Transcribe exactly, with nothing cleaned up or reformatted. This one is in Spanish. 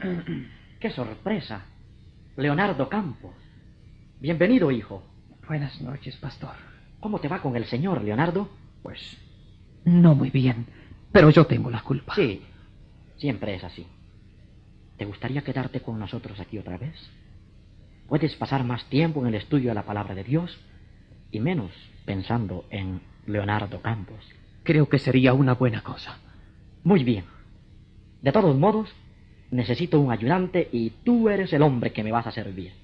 ¡Qué sorpresa! Leonardo Campos. Bienvenido, hijo. Buenas noches, pastor. ¿Cómo te va con el señor, Leonardo? Pues no muy bien, pero yo tengo la culpa. Sí, siempre es así. ¿Te gustaría quedarte con nosotros aquí otra vez? Puedes pasar más tiempo en el estudio de la palabra de Dios y menos pensando en Leonardo Campos. Creo que sería una buena cosa. Muy bien. De todos modos, necesito un ayudante y tú eres el hombre que me vas a servir.